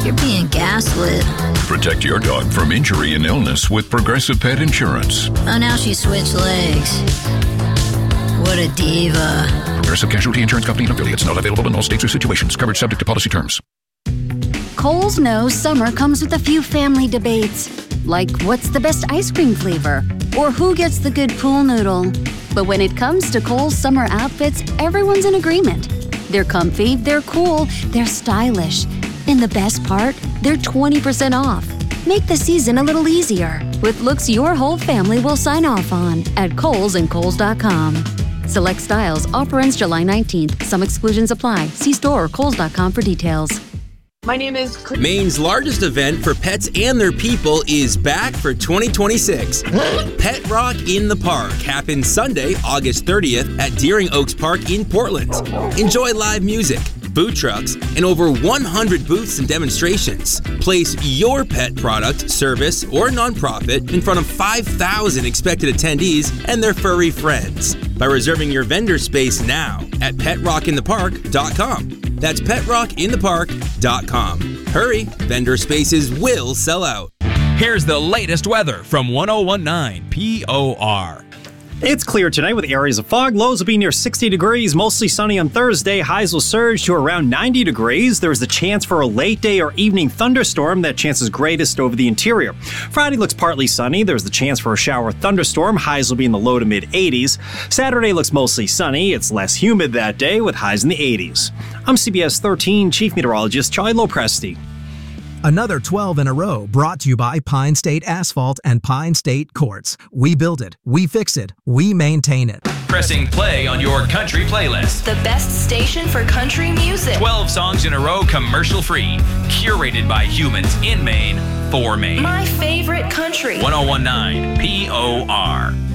You're being gaslit. Protect your dog from injury and illness with Progressive Pet Insurance. Oh, now she switched legs. What a diva. Progressive Casualty Insurance Company and affiliates. Not available in all states or situations. Coverage subject to policy terms. Kohl's knows summer comes with a few family debates, like what's the best ice cream flavor or who gets the good pool noodle. But when it comes to Kohl's summer outfits, everyone's in agreement. They're comfy, they're cool, they're stylish. And the best part, they're 20% off. Make the season a little easier with looks your whole family will sign off on at Kohl's and Kohls.com. Select styles. Offer ends July 19th. Some exclusions apply. See store or Kohls.com for details. My name is Maine's largest event for pets and their people is back for 2026. Pet Rock in the Park happens Sunday, August 30th at Deering Oaks Park in Portland. Enjoy live music, food trucks, and over 100 booths and demonstrations. Place your pet product, service, or nonprofit in front of 5,000 expected attendees and their furry friends by reserving your vendor space now at PetRockInThePark.com. That's PetRockInThePark.com. Hurry, vendor spaces will sell out. Here's the latest weather from 1019 POR. It's clear tonight with areas of fog. Lows will be near 60 degrees, mostly sunny on Thursday. Highs will surge to around 90 degrees. There's the chance for a late day or evening thunderstorm. That chance is greatest over the interior. Friday looks partly sunny. There's the chance for a shower or thunderstorm. Highs will be in the low to mid 80s. Saturday looks mostly sunny. It's less humid that day with highs in the 80s. I'm CBS 13 Chief Meteorologist Charlie Lopresti. Another 12 in a row brought to you by Pine State Asphalt and Pine State Quartz. We build it, we fix it, we maintain it. Pressing play on your country playlist. The best station for country music. 12 songs in a row commercial free. Curated by humans in Maine for Maine. My favorite country. 1019 POR.